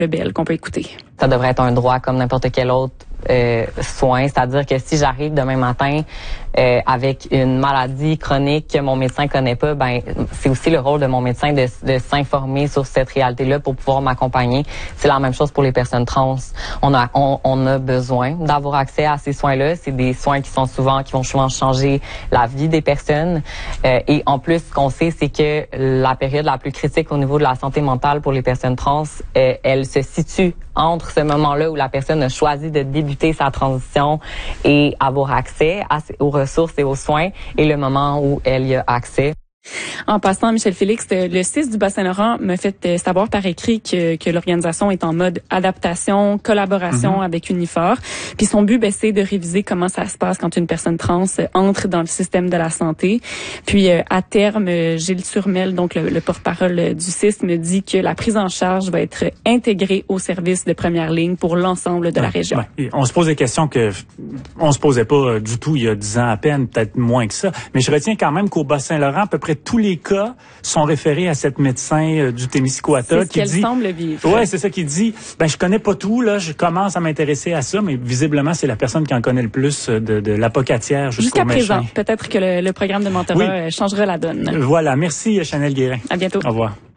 Lebel qu'on peut écouter. Ça devrait être un droit comme n'importe quel autre soin, c'est-à-dire que si j'arrive demain matin avec une maladie chronique que mon médecin connaît pas, ben c'est aussi le rôle de mon médecin de s'informer sur cette réalité-là pour pouvoir m'accompagner. C'est la même chose pour les personnes trans. On a besoin d'avoir accès à ces soins-là. C'est des soins qui vont souvent changer la vie des personnes. Et en plus, ce qu'on sait, c'est que la période la plus critique au niveau de la santé mentale pour les personnes trans, elle se situe entre ce moment-là où la personne a choisi de débuter sa transition et avoir accès aux ressources et aux soins et le moment où elle y a accès. En passant, Michel Félix, le CIS du Bas-Saint-Laurent m'a fait savoir par écrit que l'organisation est en mode adaptation, collaboration avec Unifor. Puis son but, c'est de réviser comment ça se passe quand une personne trans entre dans le système de la santé. Puis à terme, Gilles Turmel, donc le porte-parole du CIS, me dit que la prise en charge va être intégrée au service de première ligne pour l'ensemble de la région. Ouais. On se pose des questions que on se posait pas du tout il y a 10 ans à peine, peut-être moins que ça. Mais je retiens quand même qu'au Bas-Saint-Laurent, à peu près tous les cas sont référés à cette médecin du Témiscouata qui dit, semble vivre. Ouais, c'est ça qui dit. Je connais pas tout là, je commence à m'intéresser à ça, mais visiblement c'est la personne qui en connaît le plus de l'apocatière jusqu'à présent. Peut-être que le programme de mentorat changera la donne. Voilà, merci Chanel Guérin. À bientôt. Au revoir.